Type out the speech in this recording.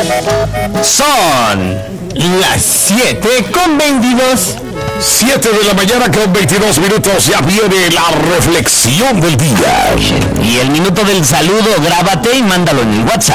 Son las 7:22. 7 de la mañana con 22 minutos. Ya viene la reflexión del día. Y el minuto del saludo, grábate y mándalo en el WhatsApp.